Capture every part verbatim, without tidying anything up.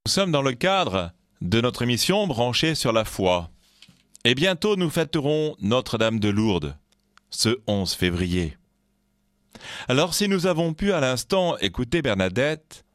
Nous sommes dans le cadre de notre émission branchée sur la foi. Et bientôt nous fêterons Notre-Dame de Lourdes, ce onze février. Alors si nous avons pu à l'instant écouter Bernadette,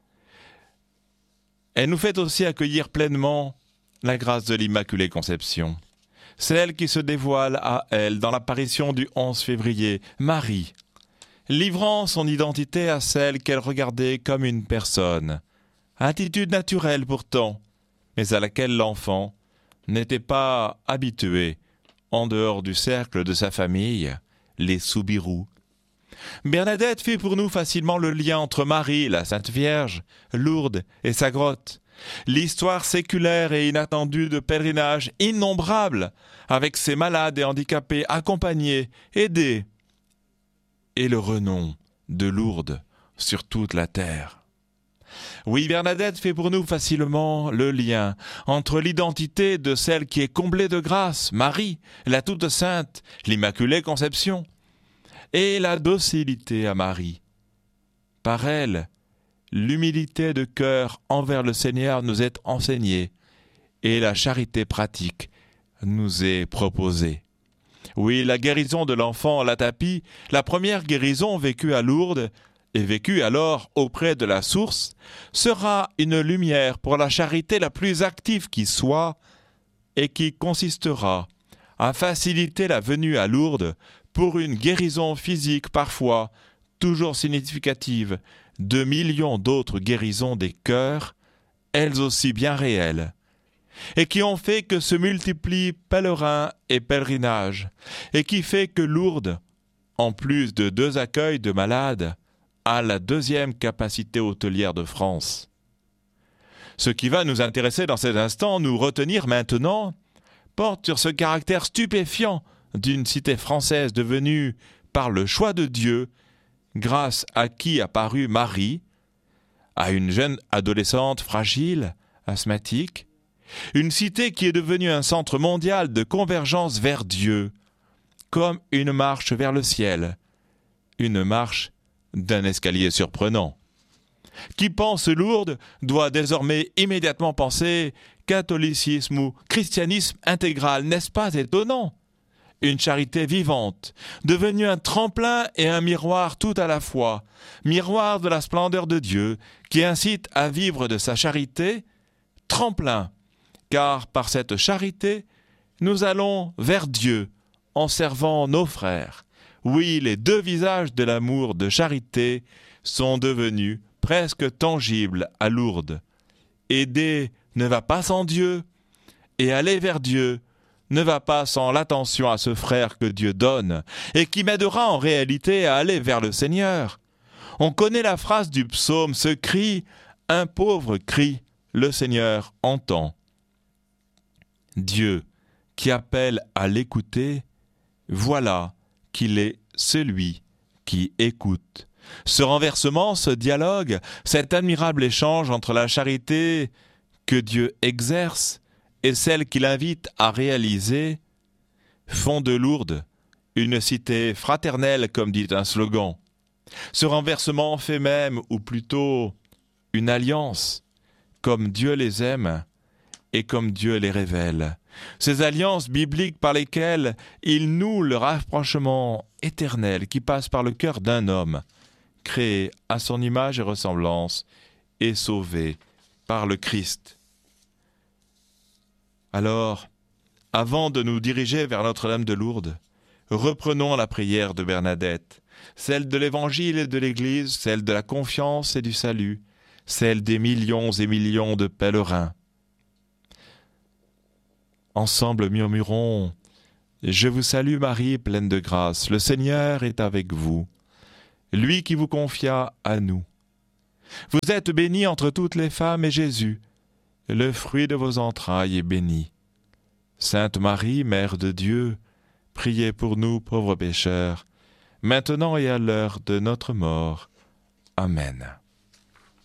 elle nous fait aussi accueillir pleinement la grâce de l'Immaculée Conception, celle qui se dévoile à elle dans l'apparition du onze février, Marie, livrant son identité à celle qu'elle regardait comme une personne, attitude naturelle pourtant, mais à laquelle l'enfant n'était pas habitué en dehors du cercle de sa famille, les Soubirous. Bernadette fait pour nous facilement le lien entre Marie, la Sainte Vierge, Lourdes et sa grotte, l'histoire séculaire et inattendue de pèlerinages innombrables avec ses malades et handicapés accompagnés, aidés, et le renom de Lourdes sur toute la terre. Oui, Bernadette fait pour nous facilement le lien entre l'identité de celle qui est comblée de grâce, Marie, la toute sainte, l'Immaculée Conception, et la docilité à Marie. Par elle, l'humilité de cœur envers le Seigneur nous est enseignée et la charité pratique nous est proposée. Oui, la guérison de l'enfant Latapi, la première guérison vécue à Lourdes, et vécue alors auprès de la source, sera une lumière pour la charité la plus active qui soit et qui consistera à faciliter la venue à Lourdes pour une guérison physique parfois toujours significative de millions d'autres guérisons des cœurs, elles aussi bien réelles, et qui ont fait que se multiplient pèlerins et pèlerinages, et qui fait que Lourdes, en plus de deux accueils de malades, a la deuxième capacité hôtelière de France. Ce qui va nous intéresser dans cet instant, nous retenir maintenant, porte sur ce caractère stupéfiant d'une cité française devenue, par le choix de Dieu, grâce à qui apparut Marie, à une jeune adolescente fragile, asthmatique, une cité qui est devenue un centre mondial de convergence vers Dieu, comme une marche vers le ciel, une marche d'un escalier surprenant. Qui pense Lourdes doit désormais immédiatement penser catholicisme ou christianisme intégral, n'est-ce pas étonnant? Une charité vivante, devenue un tremplin et un miroir tout à la fois, miroir de la splendeur de Dieu, qui incite à vivre de sa charité, tremplin, car par cette charité, nous allons vers Dieu en servant nos frères. Oui, les deux visages de l'amour de charité sont devenus presque tangibles à Lourdes. Aider ne va pas sans Dieu, et aller vers Dieu ne va pas sans l'attention à ce frère que Dieu donne, et qui m'aidera en réalité à aller vers le Seigneur. On connaît la phrase du psaume, ce cri, un pauvre cri, le Seigneur entend. Dieu, qui appelle à l'écouter, voilà qu'il est celui qui écoute. Ce renversement, ce dialogue, cet admirable échange entre la charité que Dieu exerce et celle qu'il invite à réaliser font de Lourdes une cité fraternelle, comme dit un slogan. Ce renversement fait même, ou plutôt une alliance, comme Dieu les aime et comme Dieu les révèle. Ces alliances bibliques par lesquelles il noue le rapprochement éternel qui passe par le cœur d'un homme, créé à son image et ressemblance et sauvé par le Christ. Alors, avant de nous diriger vers Notre-Dame de Lourdes, reprenons la prière de Bernadette, celle de l'Évangile et de l'Église, celle de la confiance et du salut, celle des millions et millions de pèlerins. Ensemble murmurons « Je vous salue Marie, pleine de grâce, le Seigneur est avec vous, lui qui vous confia à nous. Vous êtes bénie entre toutes les femmes et Jésus, le fruit de vos entrailles est béni. Sainte Marie, Mère de Dieu, priez pour nous pauvres pécheurs, maintenant et à l'heure de notre mort. Amen. »